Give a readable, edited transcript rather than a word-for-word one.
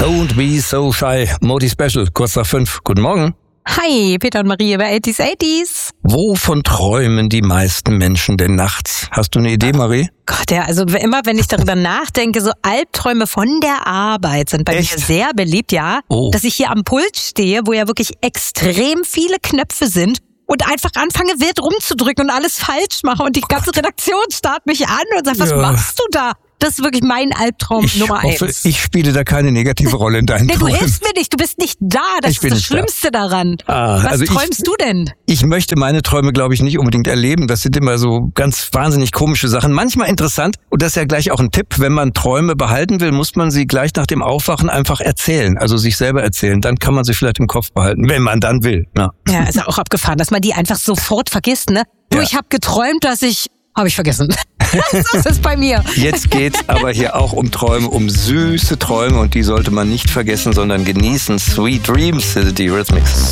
Don't be so shy. Modi Special, kurz nach 5. Guten Morgen. Hi, Peter und Maria bei 80s. Wovon träumen die meisten Menschen denn nachts? Hast du eine Idee, Marie? Gott, ja, also immer wenn ich darüber nachdenke, so Albträume von der Arbeit sind bei mir sehr beliebt, ja. Oh. Dass ich hier am Pult stehe, wo ja wirklich extrem viele Knöpfe sind und einfach anfange wild rumzudrücken und alles falsch mache und die ganze Redaktion starrt mich an und sagt, was machst du da? Das ist wirklich mein Albtraum Nummer 1. Ich spiele da keine negative Rolle in deinen Träumen. Du hilfst mir nicht, du bist nicht da. Das ist das Schlimmste daran. Was träumst du denn? Ich möchte meine Träume, glaube ich, nicht unbedingt erleben. Das sind immer so ganz wahnsinnig komische Sachen. Manchmal interessant. Und das ist ja gleich auch ein Tipp. Wenn man Träume behalten will, muss man sie gleich nach dem Aufwachen einfach erzählen. Also sich selber erzählen. Dann kann man sie vielleicht im Kopf behalten, wenn man dann will. Ja, ist ja auch abgefahren, dass man die einfach sofort vergisst, ne? Du, ich habe geträumt, dass ich... Habe ich vergessen. Das ist bei mir. Jetzt geht's aber hier auch um Träume, um süße Träume und die sollte man nicht vergessen, sondern genießen. Sweet Dreams, die Eurythmics.